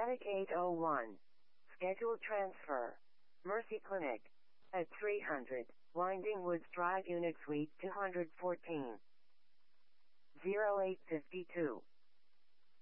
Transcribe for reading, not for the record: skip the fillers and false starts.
Attic 801. Schedule transfer. Mercy Clinic. At 300, Winding Woods Drive, Unit Suite 214. 0852.